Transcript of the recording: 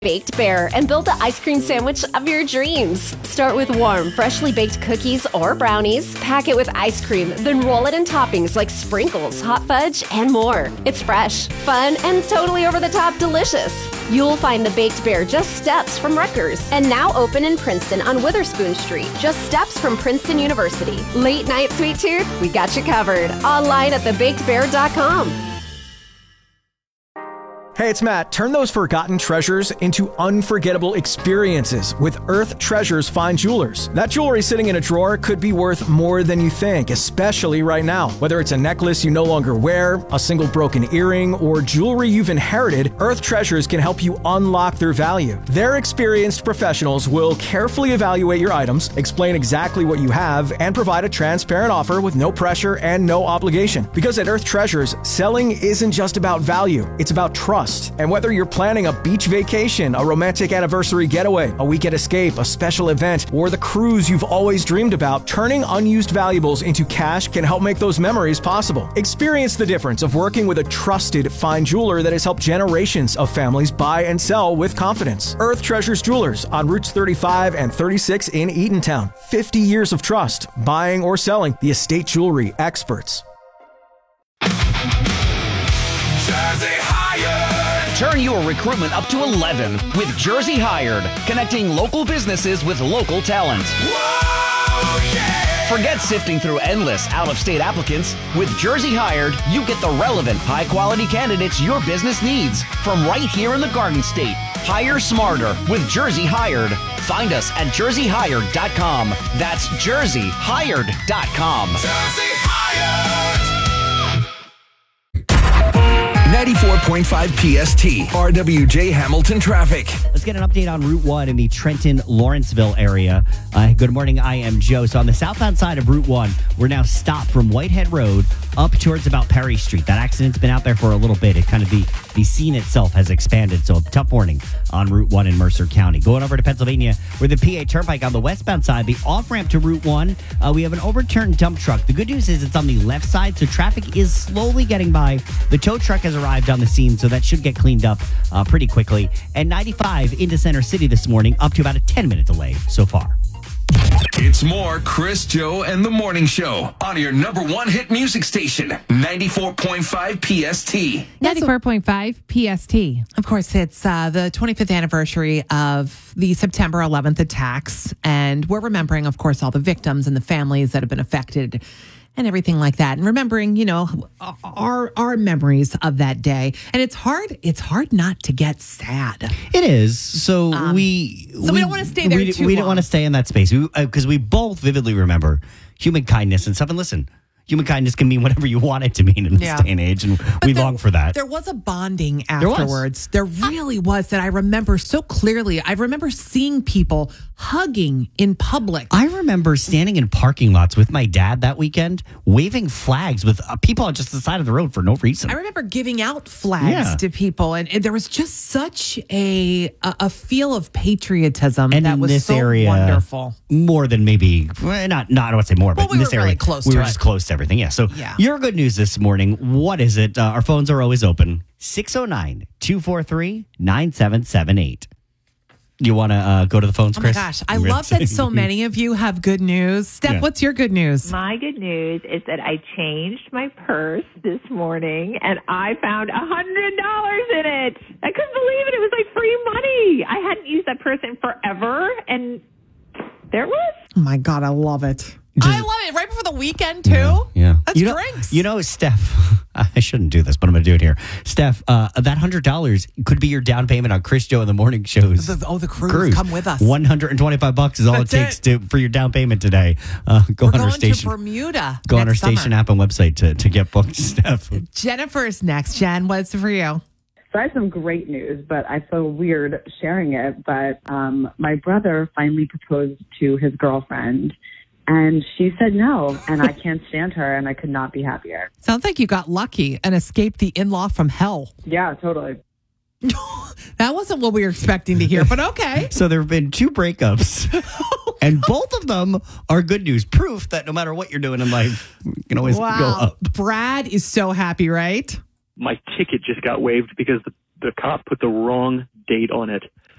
Baked Bear and build the ice cream sandwich of your dreams. Start with warm, freshly baked cookies or brownies, pack it with ice cream, then roll it in toppings like sprinkles, hot fudge, and more. It's fresh, fun, and totally over-the-top delicious. You'll find the Baked Bear just steps from Rutgers and now open in Princeton on Witherspoon Street, just steps from Princeton University. Late night sweet tooth? We got you covered. Online at thebakedbear.com. Hey, it's Matt. Turn those forgotten treasures into unforgettable experiences with Earth Treasures Fine Jewelers. That jewelry sitting in a drawer could be worth more than you think, especially right now. Whether it's a necklace you no longer wear, a single broken earring, or jewelry you've inherited, Earth Treasures can help you unlock their value. Their experienced professionals will carefully evaluate your items, explain exactly what you have, and provide a transparent offer with no pressure and no obligation. Because at Earth Treasures, selling isn't just about value, it's about trust. And whether you're planning a beach vacation, a romantic anniversary getaway, a weekend escape, a special event, or the cruise you've always dreamed about, turning unused valuables into cash can help make those memories possible. Experience the difference of working with a trusted fine jeweler that has helped generations of families buy and sell with confidence. Earth Treasures Jewelers on Routes 35 and 36 in Eatontown. 50 years of trust, buying or selling the estate jewelry experts. Jersey Hired. Turn your recruitment up to 11 with Jersey Hired, connecting local businesses with local talent. Whoa, yeah. Forget sifting through endless out-of-state applicants. With Jersey Hired, you get the relevant, high-quality candidates your business needs from right here in the Garden State. Hire smarter with Jersey Hired. Find us at jerseyhired.com. That's jerseyhired.com. Jersey Hired. 94.5 PST, RWJ Hamilton traffic. Let's get an update on Route 1 in the Trenton-Lawrenceville area. Good morning, I am Joe. So on the southbound side of Route 1, we're now stopped from Whitehead Road up towards about Perry Street. That accident's been out there for a little bit. It kind of the scene itself has expanded, so a tough morning on Route 1 in Mercer County. Going over to Pennsylvania, where the PA Turnpike on the westbound side, the off-ramp to Route 1, we have an overturned dump truck. The good news is it's on the left side, so traffic is slowly getting by. The tow truck has arrived on the scene, so that should get cleaned up pretty quickly. And 95 into Center City this morning, up to about a 10-minute delay so far. It's more Chris, Joe, and the Morning Show on your number one hit music station, 94.5 PST. 94.5 PST. Of course, it's the 25th anniversary of the September 11th attacks. And we're remembering, of course, all the victims and the families that have been affected and everything like that. And remembering, you know, our memories of that day. And it's hard not to get sad. It is. So we don't want to stay there too long. We don't want to stay in that space because we both vividly remember human kindness and stuff. And listen, human kindness can mean whatever you want it to mean in this day and age, and we long for that. There was a bonding afterwards. There really was, that I remember so clearly. I remember seeing people hugging in public. I remember standing in parking lots with my dad that weekend, waving flags with people on just the side of the road for no reason. I remember giving out flags to people, and there was just such a feel of patriotism and that was this so area, wonderful. More than maybe, not I don't want to say more, but we in this were really area, close we to were it. just close to everything. Yeah. So your good news this morning, what is it? Our phones are always open. 609-243-9778. You want to go to the phones, Chris? Oh my gosh, I love that so many of you have good news. Steph, what's your good news? My good news is that I changed my purse this morning and I found $100 in it. I couldn't believe it. It was like free money. I hadn't used that purse in forever, and there it was. Oh my God, I love it. I love it. Right before the weekend, too. Yeah. That's drinks. You know, Steph, I shouldn't do this, but I'm going to do it here. Steph, that $100 could be your down payment on Chris, Joe, and the morning shows. The cruise. Come with us. $125 is all it takes for your down payment today. Go We're on our going station. to Bermuda. Go on our next station summer. app and website to get booked, Steph. Jennifer is next. Jen, what's for you? So I have some great news, but I feel weird sharing it. But my brother finally proposed to his girlfriend, and she said no, and I can't stand her, and I could not be happier. Sounds like you got lucky and escaped the in-law from hell. Yeah, totally. That wasn't what we were expecting to hear, but okay. So there have been 2 breakups, and both of them are good news. Proof that no matter what you're doing in life, you can always go up. Brad is so happy, right? My ticket just got waived because the cop put the wrong date on it.